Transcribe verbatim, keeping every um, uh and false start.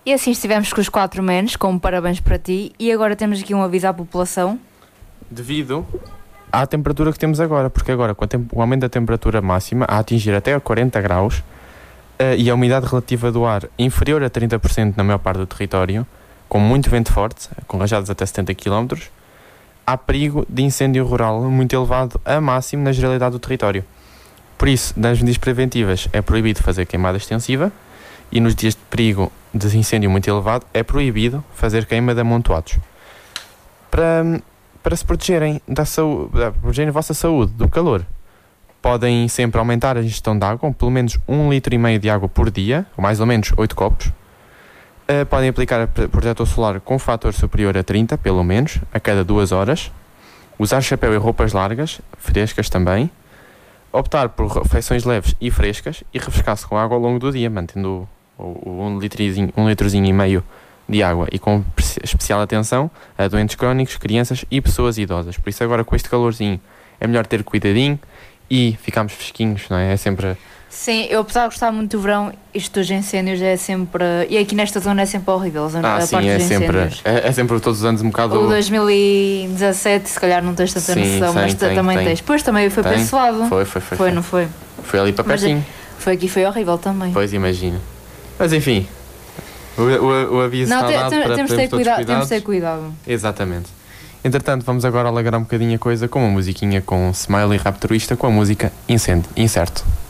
E assim estivemos com os quatro menos, com um parabéns para ti. E agora temos aqui um aviso à população. Devido à temperatura que temos agora, porque agora com o aumento da temperatura máxima a atingir até a quarenta graus uh, e a umidade relativa do ar inferior a trinta por cento na maior parte do território, com muito vento forte, com rajadas até setenta quilómetros, há perigo de incêndio rural muito elevado a máximo na generalidade do território. Por isso, nas medidas preventivas é proibido fazer queimada extensiva e nos dias de perigo de incêndio muito elevado é proibido fazer queima de amontoados. Para, para se protegerem da saúde, para protegerem a vossa saúde do calor, podem sempre aumentar a ingestão de água, com pelo menos um litro e meio de água por dia, ou mais ou menos oito copos. Uh, podem aplicar protetor solar com fator superior a trinta, pelo menos, a cada duas horas. Usar chapéu e roupas largas, frescas também. Optar por refeições leves e frescas e refrescar-se com água ao longo do dia, mantendo o, o, um, litrozinho, um litrozinho e meio de água e com especial atenção a doentes crónicos, crianças e pessoas idosas. Por isso agora com este calorzinho é melhor ter cuidadinho e ficarmos fresquinhos, não é? É sempre... Sim, eu apesar de gostar muito do verão, isto dos incêndios é sempre... E aqui nesta zona é sempre horrível, a, zona, ah, a sim, parte é dos sempre, incêndios. é, é sempre todos os anos um bocado... O dois mil e dezassete, se calhar não tens tanta sim, noção, tem, mas tem, também tem. tens. Depois também foi tem. pensuado. Foi, foi, foi. Foi, foi não foi? Foi ali para pertinho. Mas, foi aqui, foi horrível também. Pois, imagino. Mas enfim, o, o, o aviso não, está te, dado te, para temos termos ter todos cuidado, cuidados. Temos de ter cuidado. Exatamente. Entretanto, vamos agora alegrar um bocadinho a coisa com uma musiquinha com Smiley Raptorista com a música Incêndio, Incerto.